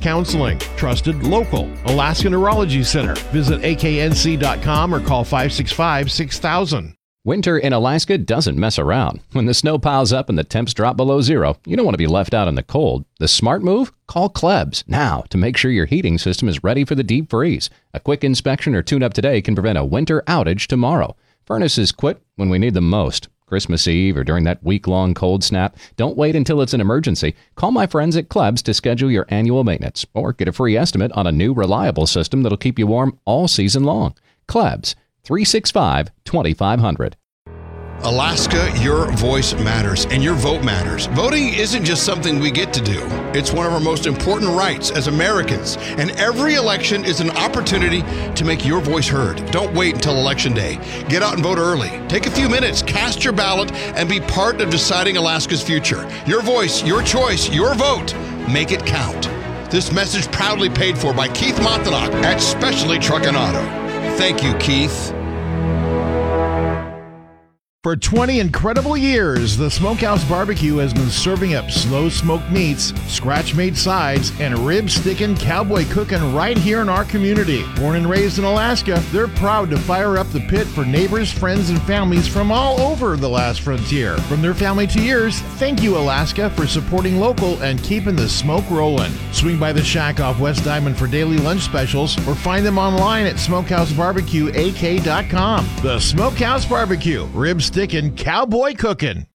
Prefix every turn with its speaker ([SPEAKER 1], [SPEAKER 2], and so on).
[SPEAKER 1] counseling. Trusted, local. Alaska Neurology Center. Visit aknc.com or call 565-6000.
[SPEAKER 2] Winter in Alaska doesn't mess around. When the snow piles up and the temps drop below zero, you don't want to be left out in the cold. The smart move? Call Klebs now to make sure your heating system is ready for the deep freeze. A quick inspection or tune-up today can prevent a winter outage tomorrow. Furnaces quit when we need them most. Christmas Eve or during that week-long cold snap, don't wait until it's an emergency. Call my friends at Klebs to schedule your annual maintenance or get a free estimate on a new reliable system that'll keep you warm all season long. Klebs, 365-2500.
[SPEAKER 3] Alaska, your voice matters and your vote matters. Voting isn't just something we get to do. It's one of our most important rights as Americans. And every election is an opportunity to make your voice heard. Don't wait until Election Day. Get out and vote early. Take a few minutes, cast your ballot, and be part of deciding Alaska's future. Your voice, your choice, your vote. Make it count. This message proudly paid for by Keith Montanak at Specialty Truck and Auto. Thank you, Keith.
[SPEAKER 1] For 20 incredible years, the Smokehouse Barbecue has been serving up slow-smoked meats, scratch-made sides, and rib-sticking, cowboy cooking right here in our community. Born and raised in Alaska, they're proud to fire up the pit for neighbors, friends, and families from all over the last frontier. From their family to yours, thank you, Alaska, for supporting local and keeping the smoke rolling. Swing by the shack off West Diamond for daily lunch specials or find them online at smokehousebarbecueak.com. The Smokehouse Barbecue, rib sticking, cowboy cooking.